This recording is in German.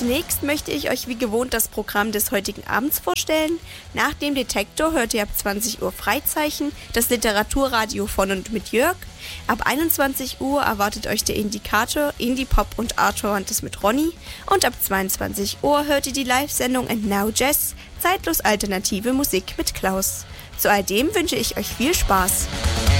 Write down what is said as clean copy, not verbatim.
Zunächst möchte ich euch wie gewohnt das Programm des heutigen Abends vorstellen. Nach dem Detektor hört ihr ab 20 Uhr Freizeichen, das Literaturradio von und mit Jörg. Ab 21 Uhr erwartet euch der Indikator, Indie Pop und Arthur mit Ronny. Und ab 22 Uhr hört ihr die Live-Sendung And Now Jazz, zeitlos alternative Musik mit Klaus. Zu all dem wünsche ich euch viel Spaß.